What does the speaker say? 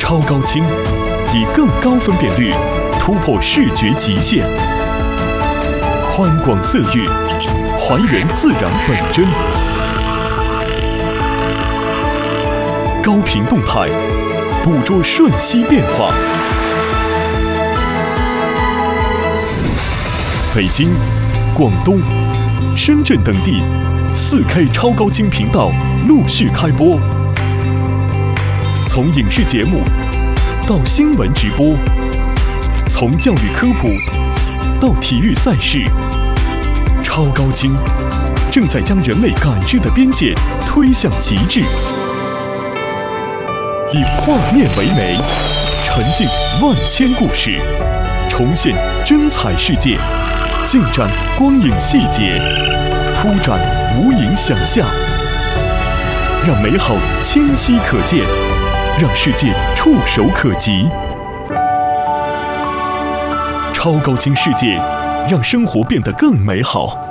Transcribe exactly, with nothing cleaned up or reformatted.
超高清，以更高分辨率突破视觉极限，宽广色域，还原自然本真，高频动态，捕捉瞬息变化。北京、广东、深圳等地 四K 超高清频道陆续开播，从影视节目到新闻直播，从教育科普到体育赛事，超高清正在将人类感知的边界推向极致。以画面为媒，沉浸万千故事，重现真彩世界，尽展光影细节，铺展无垠想象，让美好清晰可见，让世界触手可及。超高清世界，让生活变得更美好。